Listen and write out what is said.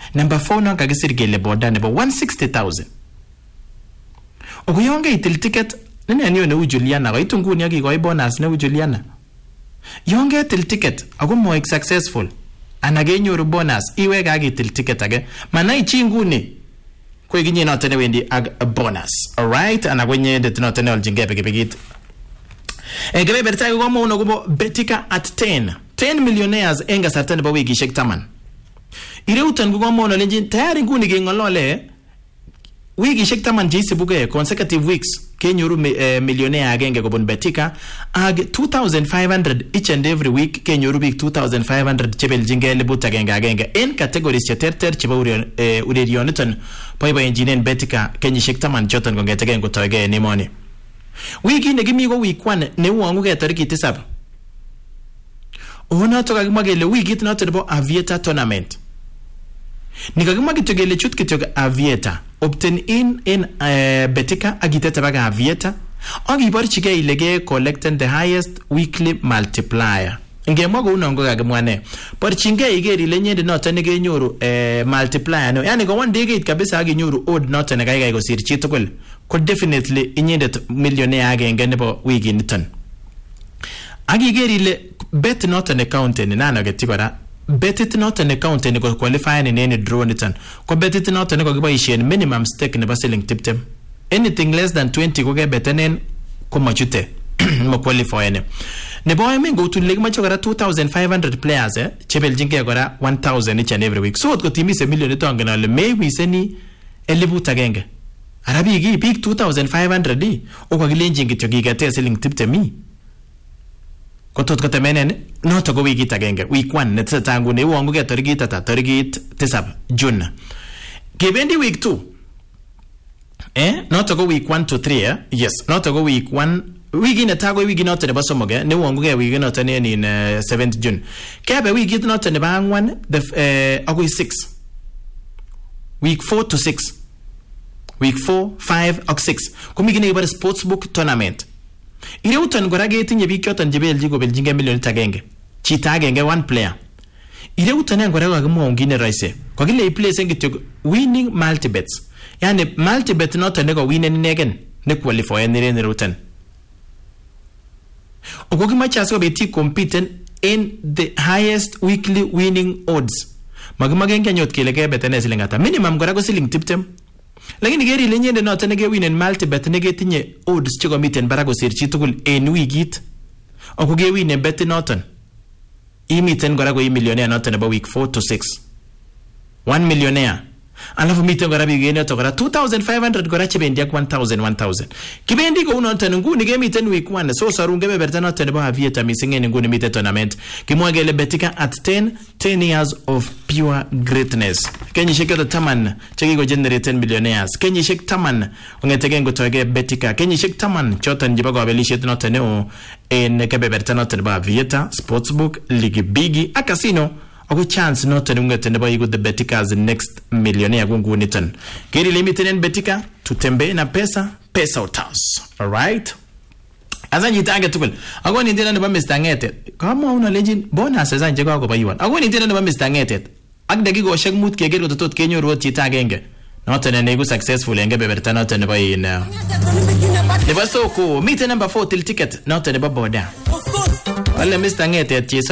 Number 4 non kakisir kele boda nebo 160,000. Okuyonge itil ticket nene niyo neu Juliana ko itunguni akikoi bonus neu Juliana. Yonge itil ticket ako moek successful ana kenyoru bonus iweke akitil ticket age manai chi nguni ko ikinye noto ne wendi ag bonus. Alright, ana kwenye det noto ne oljinge pikipikit. Kebeberta ko mo uno Betika at 10 millionaires enga sarta nebo wikishek 10. Ireutan ko mo uno lenjin tayari nguni kengolole wikishek 10 jisibuke consecutive weeks kenyoru millionaire agenge kobun Betika ag 2,500 each and every week kenyoru bik 2,500 chebeljinge libut agenge en categories cheterter chebo urerioniton boibo enjinen Betika kenyishek 10 choton kongetege ngotoege nemoni. Wiki nekimi ko week 1 neuanguke tariki 7. Onoto kakimwa kele wikit noto nebo Aviator tournament. Nikakimwa kityo kele chut kityo Aviator obtain in Betika agitete baga Aviator akiborchige ile ke collect the highest weekly multiplier. Ngemwa ko unongo kakimwane borchinge iger ile nyende noto ne kenyoru multiplier no, yani ko one day kabisa akinyoru odd noto ne kaikai kosir chi tugul ko definitely inyendet millionaire agenge nebo wiki niton. Akiger ile bet noto ne county ni nano getikora betit noto ne county ni ko qualify ni any draw niton ko betit noto ne ko kiboisien minimum stake nebo siling 20. Anything less than 20 ko ke betenen ko machute mo qualify ne. Nebo ime go to leg macho kora 2,500 players chebeljinge kora 1,000 each and every week. So ko timise million ito angena le maybe seni elibu tagenge. Arabi gi big 2,500 di o ko gilenjin kityo gigate siling 20. Kotot kotemenen noto go wiki tagenge week 1 netsatangu ne wangu ke tarigit 7 June. Kibendi week 2 noto go week 1 to 3 yes noto go week 1 wiki netago wiki noto ne basomoge ne wangu ke wiki noto ne in 7th June. Kebe wiki noto ne bangwan the agoi 6 week 4 to 6 week 4 5 og 6 kumigine ibar sportsbook tournament. Ireutan gorage tinye bikyotan jebelji go beljinge million tagenge chita agenge one player. Ireutan ngora kakimwa ngine raise ko kile place ngityo winning multibets, yani multibet noto ne go winen negen ne qualify ne reutan okoki machas ko beti compete in the highest weekly winning odds magmagen kenyot kile ke betene silingata minimum gora go siling 20. Lakini geri ile nyende noto ne ge winen multibet ne ge tinye odds chiko miten barago sirchi tugul en wikit okoge winen bet noton imiten gora go millionaire noto nebo week 4 to 6 1 millionaire alafu miten gora bigene to gora 2,500 gora chebendi ak 1,000 kibendi ko unoton nguni ge miten week 1 so sarunge beberta noto nebo Aviator misingen nguni miten tournament kimwagele Betika at 10 years of pure greatness. Kenyishek 10 chekiko generate millionaires kenyishek 10 ongetege ngotoge Betika kenyishek 10 choton jibo kabelishet noto neo en kebeberta noto nebo Aviator sportsbook league bigi a casino ako chance noto ngete nebo yigo the Betika's next millionaire nguniton keri limited en Betika tutembe na pesa utas. All right, azanyi tange tukul agoni ndena nebo Mr. Ngete kama una legend bonus azanje kwa bayiwan agoni ndena nebo Mr. Ngete ak dakiko shek mut keger ko tot kenyoru chita agenge noto ne nego successful enge beberta noto nebo in nebo soko mite number 4 till ticket noto nebo boda wala Mr. Ngete